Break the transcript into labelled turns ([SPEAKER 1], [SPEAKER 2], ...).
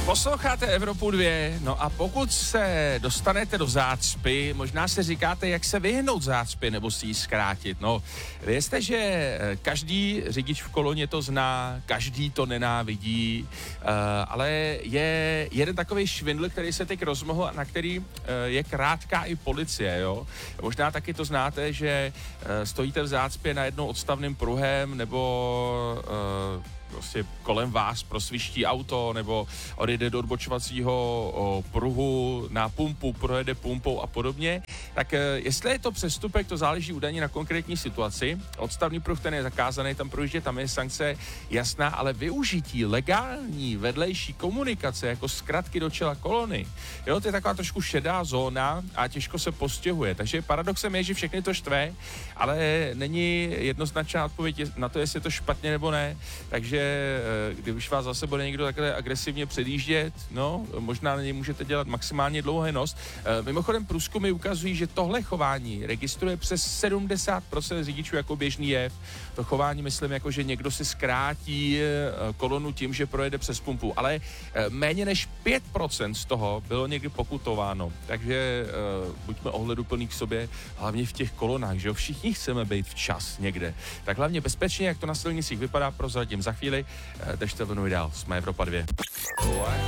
[SPEAKER 1] Posloucháte Evropu 2, no a pokud se dostanete do zácpy, možná si říkáte, jak se vyhnout zácpy nebo si ji zkrátit. No, vězte, že každý řidič v koloně to zná, každý to nenávidí, ale je jeden takový švindl, který se teď rozmohl a na který je krátká i policie, jo. Možná taky to znáte, že stojíte v zácpě na jednou odstavným pruhem nebo prostě kolem vás prosviští auto nebo odjede do odbočovacího pruhu na pumpu, projede pumpou a podobně, tak jestli je to přestupek, to záleží údajně na konkrétní situaci. Odstavný pruh, ten je zakázaný, tam projíždět, tam je sankce jasná, ale využití legální vedlejší komunikace jako zkratky do čela kolony, jo, to je taková trošku šedá zóna a těžko se postihuje. Takže paradoxem je, že všechny to štve, ale není jednoznačná odpověď na to, jestli je to špatně nebo ne. Takže když vás zase bude někdo takhle agresivně předjíždět, no, možná na něj můžete dělat maximálně dlouhý nos. Mimochodem průzkumy ukazují, že tohle chování registruje přes 70% řidičů jako běžný jev. To chování myslím jako, že někdo si zkrátí kolonu tím, že projede přes pumpu, ale méně než 5% z toho bylo někdy pokutováno. Takže buďme ohleduplný k sobě, hlavně v těch kolonách, že jo, všichni chceme být včas někde. Tak hlavně bezpečně, jak to na silnicích vypadá, prozradím za chvíli. Držte vlnu dál, jsme Evropa 2.